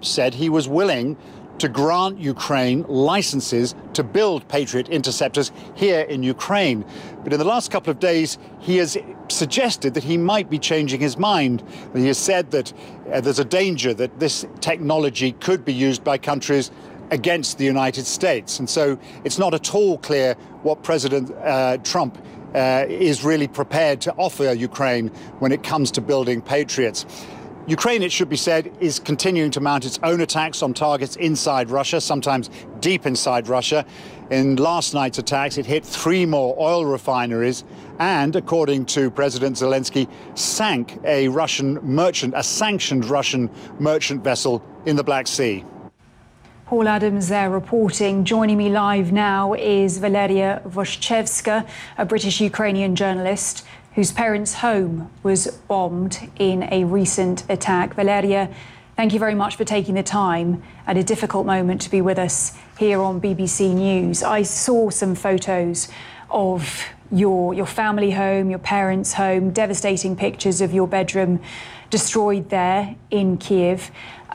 said he was willing to grant Ukraine licenses to build Patriot interceptors here in Ukraine. But in the last couple of days, he has suggested that he might be changing his mind. He has said that there's a danger that this technology could be used by countries against the United States. And so it's not at all clear what President Trump is really prepared to offer Ukraine when it comes to building Patriots. Ukraine, it should be said, is continuing to mount its own attacks on targets inside Russia, sometimes deep inside Russia. In last night's attacks, it hit 3 more oil refineries and, according to President Zelensky, sank a sanctioned Russian merchant vessel in the Black Sea. Paul Adams there reporting. Joining me live now is Valeria Voshchevska, a British-Ukrainian journalist whose parents' home was bombed in a recent attack. Valeria, thank you very much for taking the time at a difficult moment to be with us here on BBC News. I saw some photos of your family home, your parents' home, devastating pictures of your bedroom destroyed there in Kiev.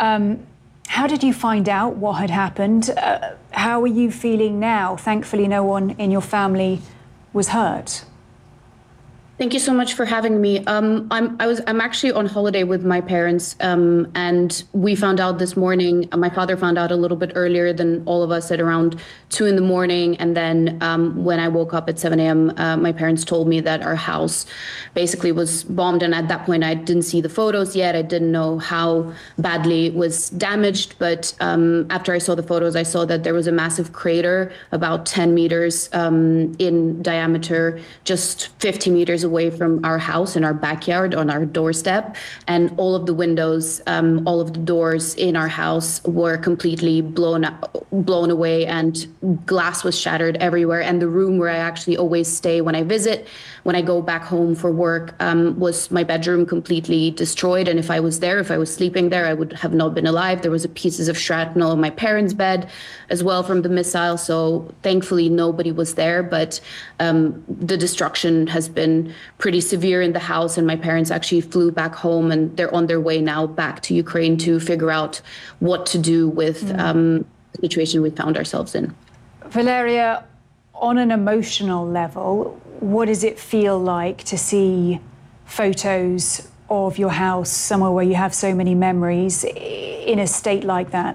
How did you find out what had happened? How are you feeling now? Thankfully, no one in your family was hurt. Thank you so much for having me. I'm actually on holiday with my parents, and we found out this morning. My father found out a little bit earlier than all of us at around 2 in the morning. And then when I woke up at 7 a.m., my parents told me that our house basically was bombed. And at that point, I didn't see the photos yet. I didn't know how badly it was damaged. But after I saw the photos, I saw that there was a massive crater about 10 meters in diameter, just 50 meters away from our house in our backyard on our doorstep, and all of the windows, all of the doors in our house were completely blown away, and glass was shattered everywhere. And the room where I actually always stay when I visit, when I go back home for work, was my bedroom completely destroyed. And if I was sleeping there, I would have not been alive. There was pieces of shrapnel in my parents' bed as well from the missile. So thankfully nobody was there, but the destruction has been pretty severe in the house, and my parents actually flew back home, and they're on their way now back to Ukraine to figure out what to do with the situation we found ourselves in. Valeria, on an emotional level, what does it feel like to see photos of your house, somewhere where you have so many memories, in a state like that?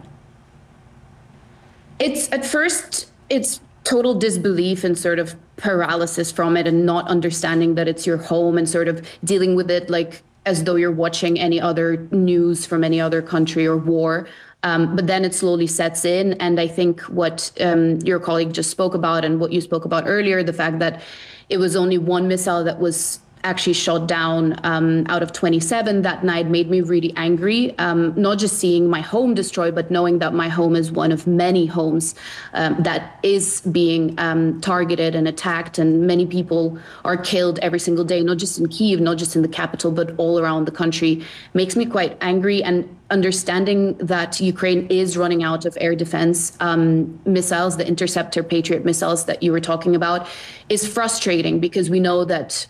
It's total disbelief and sort of paralysis from it, and not understanding that it's your home, and sort of dealing with it like as though you're watching any other news from any other country or war. But then it slowly sets in. And I think what your colleague just spoke about, and what you spoke about earlier, the fact that it was only one missile that was actually shot down out of 27 that night, made me really angry. Not just seeing my home destroyed, but knowing that my home is one of many homes that is being targeted and attacked, and many people are killed every single day, not just in Kyiv, not just in the capital, but all around the country, makes me quite angry. And understanding that Ukraine is running out of air defense missiles, the Interceptor Patriot missiles that you were talking about, is frustrating, because we know that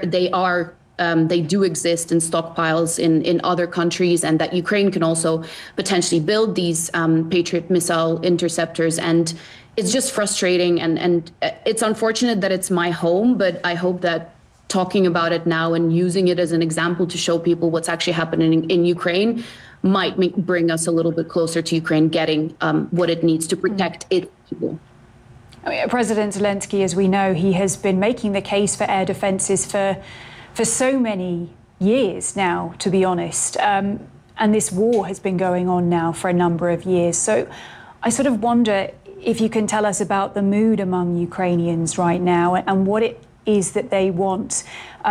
they do exist in stockpiles in other countries, and that Ukraine can also potentially build these Patriot missile interceptors. And it's just frustrating, and it's unfortunate that it's my home, but I hope that talking about it now and using it as an example to show people what's actually happening in Ukraine might bring us a little bit closer to Ukraine getting what it needs to protect its people. I mean, President Zelensky, as we know, he has been making the case for air defences for so many years now, to be honest. And this war has been going on now for a number of years. So I sort of wonder if you can tell us about the mood among Ukrainians right now, and what it is that they want.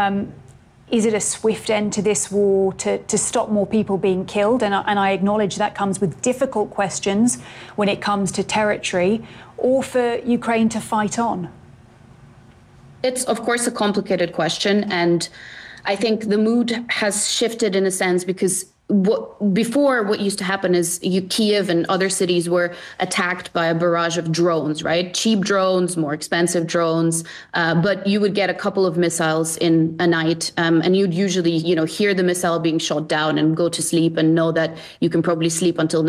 Is it a swift end to this war, to stop more people being killed? And I acknowledge that comes with difficult questions when it comes to territory, or for Ukraine to fight on? It's, of course, a complicated question. And I think the mood has shifted in a sense, because what used to happen is Kyiv and other cities were attacked by a barrage of drones, right? Cheap drones, more expensive drones, but you would get a couple of missiles in a night, and you'd usually, hear the missile being shot down and go to sleep and know that you can probably sleep until the